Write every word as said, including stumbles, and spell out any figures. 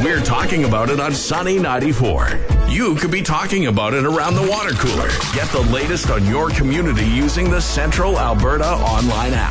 We're talking about it on Sunny ninety-four. You could be talking about it around the water cooler. Get the latest on your community using the Central Alberta online app.